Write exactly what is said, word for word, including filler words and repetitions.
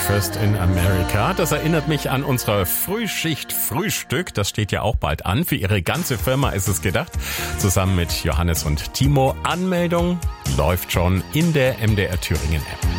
Breakfast in America. Das erinnert mich an unsere Frühschicht-Frühstück. Das steht ja auch bald an. Für Ihre ganze Firma ist es gedacht. Zusammen mit Johannes und Timo. Anmeldung läuft schon in der M D R Thüringen App.